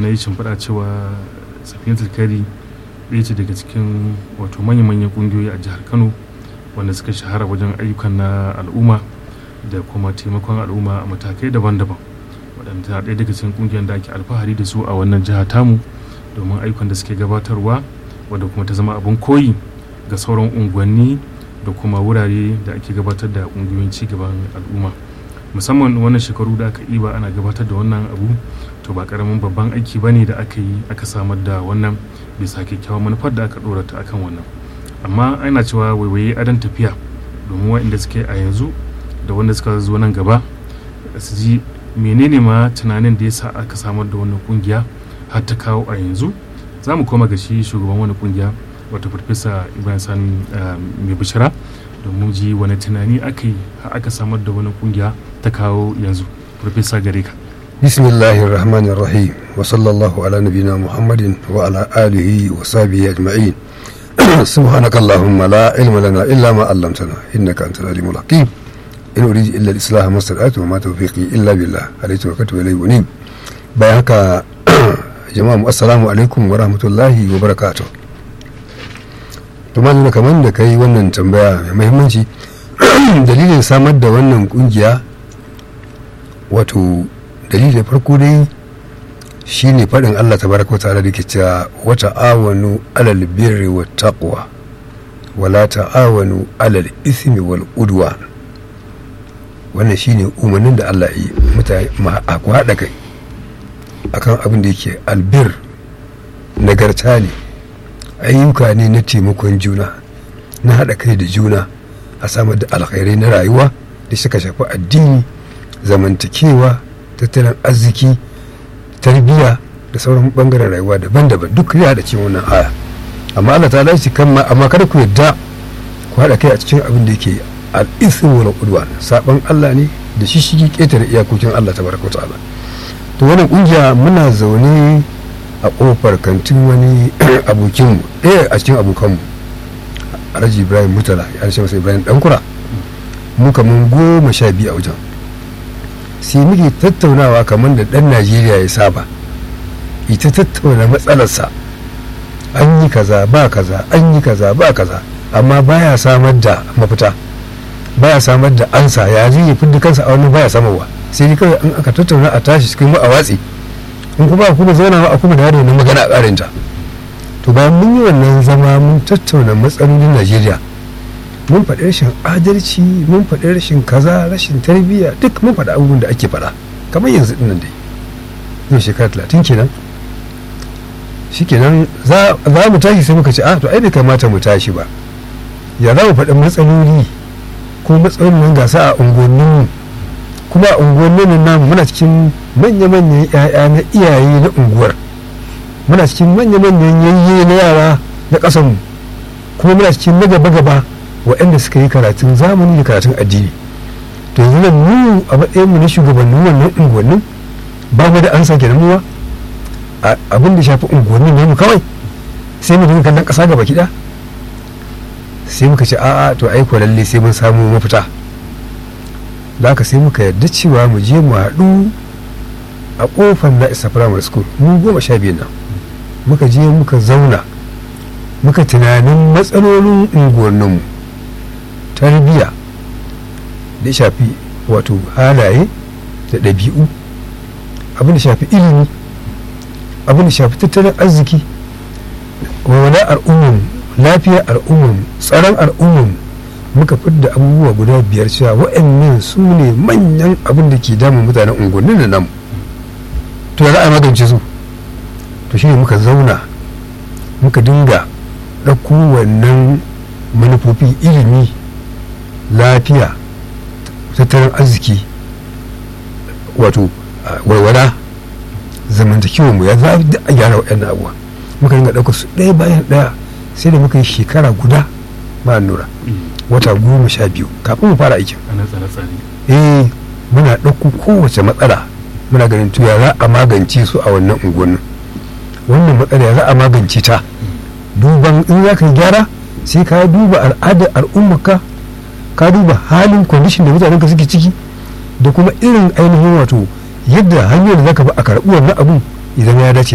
na yi shimfiɗa cewa Safinatul Khairi ɗaya ce daga cikin wato manya-manyan ƙungiyoyi a jihar Kano wanda suka shahara wajen ayyukan na al'umma da kuma taimakon al'umma a matakai daban-daban, waɗanda ɗaya daga cikin ƙungiyar da ake alfahari da su a wannan jiha tamu domin ayyukan da suke gabatarwa, wadda kuma ta zama abin koyi ga sauran unguwanni da kuma wurare da ake gabatar da ƙungiyoyin cigaban al'umma. Musamman wannan shekaru da aka iba ana gabatar da wannan abu, to ba karamin babban aiki bane da aka yi aka samar da wannan bisa kyakkyawan manufar da aka dora ta akan wannan. Amma ana cewa waiwaye adon tafiya, domin waɗanda suke a yanzu da wanda suka zo nan gaba su ji menene ma tunanin da ya sa aka samar da wannan kungiya har ta kawo a yanzu. Za mu koma ga shi shugaban wannan kungiya wato Farfesa Ibrahim Sani mai bishira domin ji wani tunani aka yi har aka samar da wannan kungiya ta kawo yanzu. Farfesa gare ka. Bismillahir Rahmanir Rahim wa sallallahu ala nabiyyina Muhammadin wa ala alihi wa sahbihi ajma'in. سبحانك اللهم لا علم لنا إلا ما علمتنا إنك أنت العليم الحكيم إن أريد إلا الإصلاح ما استطعت وما توفيقي إلا بالله عليه توكلت وإليه أنيب. بايعك جماعة السلام عليكم ورحمة الله وبركاته. tumalina kamar da kai wannan tambaya mai muhimmanci dalilin samar da wannan kungiya, wato dalilin farko dai shine faɗin Allah tabaraka wa ta'ala da ke cewa wa ta'awanu alal birri wat taqwa wa la ta'awanu alal ismi wal udwan. Wannan shine umarnin da Allah yi mutane a ku haɗa kai akan abin da yake albir, nagarta ne, ayyuka ne na taimakon juna, na haɗa kai da juna a samar da alkhairai na rayuwa da suka shafi addini, zamantakewa, tattalin arziki, tarbiyya da sauran bangaren rayuwa daban-daban, duk ya da cikin wannan aya. Amma Allah ta lashi kan ma, amma kada ku yadda ku haɗa kai a cikin abin da yake al-ism wal udwan, saban Allah ne da shishigi ketare iyakokin Allah tabaraka ta'ala. To wannan kungiya muna zaune a kofar kantin wani abokinmu, ɗaya a cikin abokanmu, Alhaji Ibrahim Mutala, ya ce masa Ibrahim Dankura, mu kaman 12 a wajen. Sai muke tattaunawa kamar da ɗan Najeriya ya saba, ita tattauna matsalarsa, an yi kaza ba kaza, an yi kaza ba kaza, amma baya samar da mafita, baya samar da ansa, ya zai yi fidda kansa a wani baya samarwa. Sai dai kawai an aka tattauna a tashi cikin mu a watsi, in kuma kuma zauna a kuma da yaro na magana a ƙarinta. To bayan mun yi wannan zama mun tattauna matsalolin Najeriya, mun faɗi rashin adalci, mun faɗi rashin kaza, rashin tarbiyya, duk mun faɗi abubuwan da ake faɗa kamar yanzu dinnan dai yau shekara 30 kenan. Shikenan za mu tashi, sai muka ce to ai bai kamata mu tashi ba, ya za mu faɗi matsaloli ko matsalolin nan gasa a unguwanninmu, kuma a unguwannin namu muna cikin manya-manyan 'ya'ya na iyaye na unguwar, muna cikin manya-manyan yayye na yara na ƙasanmu, kuma muna cikin na gaba-gaba waɗanda suka yi karatun zamani da karatun addini. To yanzu nan mu a matsayinmu na shugabannin wannan unguwannin ba mu da an sake namuwa abin da shafi unguwannin namu kawai, sai mu dinga kallon ƙasa gaba kiɗa. Sai muka ce to ai ko lalle sai mun samu mafita. Da haka sai muka yarda cewa mu je mu haɗu a ƙofar na isa primary school, mu 12 nan muka je muka zauna muka tunanin matsalolin unguwanninmu, tarbiyya da shafi wato halaye da ɗabi'u, abin da shafi ilimi, abin da shafi tattalin arziki, wani al'ummar, lafiyar al'ummar, tsaron al'ummar. Muka fidda abubuwa guda 5 cewa waɗannan su ne manyan abin da ke damun mutanen unguwannin da namu. To ya za a magance su? To shi ne muka zauna muka dinga ɗauko wannan manufofi, ilimi, lafiya, tattalin arziki, wato walwala, zamantakewarmu ya za a gyara waɗannan abuwa. Muka dinga ɗauka su ɗaya bayan ɗaya, sai da muka yi shekara guda ba nura, wata 12 kafin mu fara aikin. Muna ɗauko kowace matsala muna ganin tuya za a magance su a wannan unguwannin. Wannan matsala za a magance ta, duban in za ka gyara sai ka duba al'adar al'ummarka, ka duba halin kwandishin da mutanen ka suke ciki, da kuma irin ainihin wato yadda hanyar da za ka ba a karɓi wannan abun idan ya dace